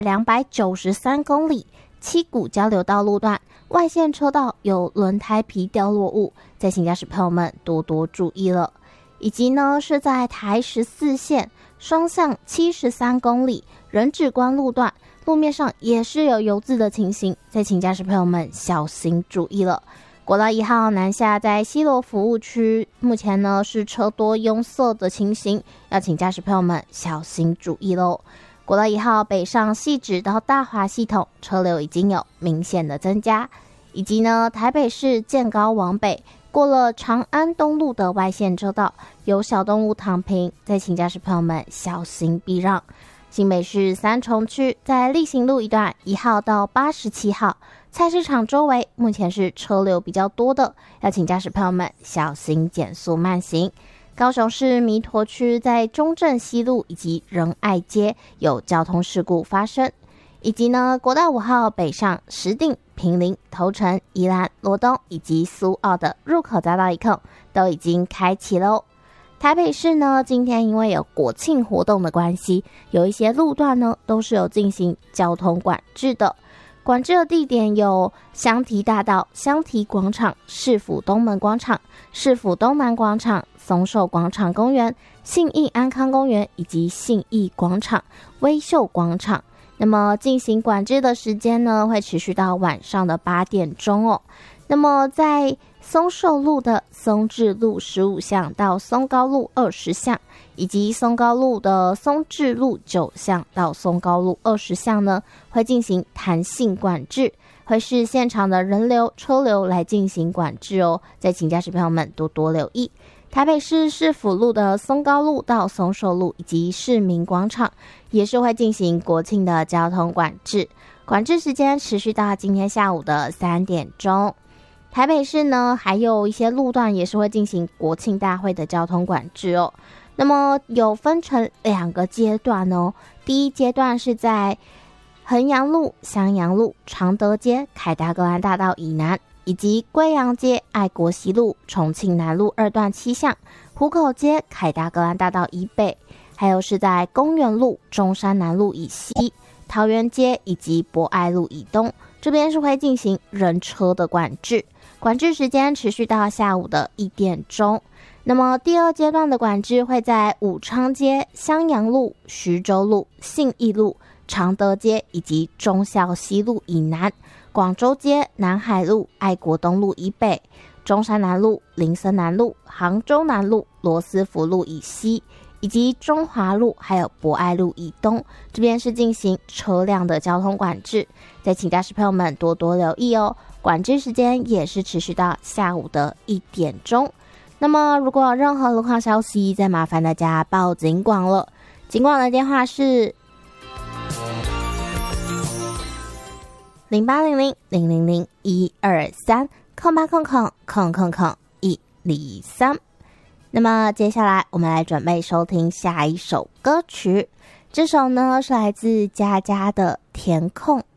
293公里，七股交流道路段外线车道有轮胎皮掉落物，在请驾驶朋友们多多注意了。以及呢是在台14线双向73公里人指关路段，路面上也是有油渍的情形，在请驾驶朋友们小心注意了。国道1号南下在西螺服务区，目前呢是车多拥塞的情形，要请驾驶朋友们小心注意咯。国道1号北上汐止到大华系统车流已经有明显的增加，以及呢台北市建高往北过了长安东路的外线车道有小动物躺平，在请驾驶朋友们小心避让。新北市三重区在力行路一段1号到87号菜市场周围目前是车流比较多的，要请驾驶朋友们小心减速慢行。高雄市弥陀区在中正西路以及仁爱街有交通事故发生，以及呢国道5号北上石碇、坪林、头城、宜兰、罗东以及苏澳的入口匝道一控都已经开启咯。台北市呢今天因为有国庆活动的关系，有一些路段呢都是有进行交通管制的。管制的地点有香堤大道、香堤广场、市府东门广场、市府东南广场、松寿广场公园、信义安康公园以及信义广场、威秀广场。那么进行管制的时间呢会持续到晚上的8点钟哦。那么在松寿路的松智路15巷到松高路20巷，以及松高路的松智路9巷到松高路20巷呢，会进行弹性管制，会视现场的人流车流来进行管制哦，再请驾驶朋友们多多留意。台北市市府路的松高路到松寿路以及市民广场也是会进行国庆的交通管制，管制时间持续到今天下午的3点钟。台北市呢还有一些路段也是会进行国庆大会的交通管制哦。那么有分成2个阶段哦。第一阶段是在衡阳路、襄阳路、常德街、凯达格兰大道以南，以及归阳街、爱国西路、重庆南路2段7巷、湖口街、凯达格兰大道以北，还有是在公园路、中山南路以西、桃园街以及博爱路以东，这边是会进行人车的管制，管制时间持续到下午的1点钟。那么第二阶段的管制会在武昌街、襄阳路、徐州路、信义路、常德街以及忠孝西路以南，广州街、南海路、爱国东路以北，中山南路、林森南路、杭州南路、罗斯福路以西，以及中华路还有博爱路以东，这边是进行车辆的交通管制，再请驾驶朋友们多多留意哦。管制时间也是持续到下午的1点钟。那么如果有任何路况消息，再麻烦大家报警广了。警广的电话是0800-000-1230800-123。那么接下来我们来准备收听下一首歌曲，这首呢是来自佳佳的《填空》。